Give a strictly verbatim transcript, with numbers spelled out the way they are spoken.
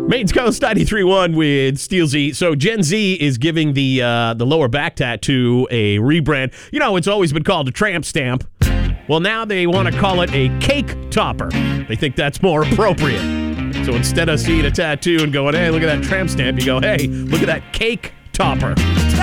Maine's Coast ninety-three point one with Steel Z. So Gen Z is giving the uh, the lower back tattoo a rebrand. You know, it's always been called a tramp stamp. Well, now they want to call it a cake topper. They think that's more appropriate. So instead of seeing a tattoo and going, hey, look at that tramp stamp, you go, hey, look at that cake topper.